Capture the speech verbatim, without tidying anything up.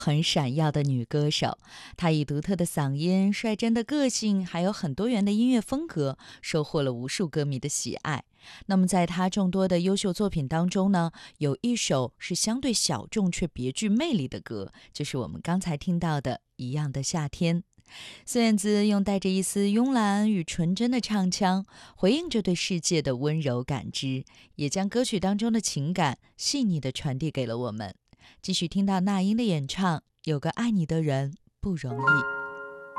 很闪耀的女歌手，她以独特的嗓音、率真的个性，还有很多元的音乐风格，收获了无数歌迷的喜爱。那么，在她众多的优秀作品当中呢，有一首是相对小众却别具魅力的歌，就是我们刚才听到的《一样的夏天》。孙燕姿用带着一丝慵懒与纯真的唱腔，回应着对世界的温柔感知，也将歌曲当中的情感细腻地传递给了我们。继续听到那英的演唱，有个爱你的人不容易。